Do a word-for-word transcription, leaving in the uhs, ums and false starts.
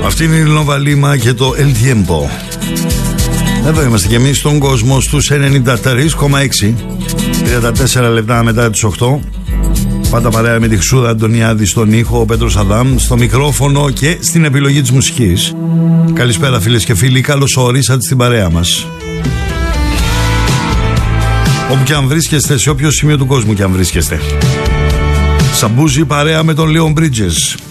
Αυτή είναι η Νόβα Λίμα και το El Tiempo. Εδώ είμαστε κι εμείς στον κόσμο στους ενενήντα τρία κόμμα έξι, τριάντα τέσσερα λεπτά μετά τις οκτώ. Πάντα παρέα με τη Χρυσούδα Αντωνιάδη στον ήχο, ο Πέτρος Αδάμ στο μικρόφωνο και στην επιλογή της μουσικής. Καλησπέρα φίλες και φίλοι, καλώς ορίσατε στην παρέα μας. Όπου και αν βρίσκεστε, σε όποιο σημείο του κόσμου και αν βρίσκεστε. Σαμπούζι παρέα με τον Λέον Μπρίτζες.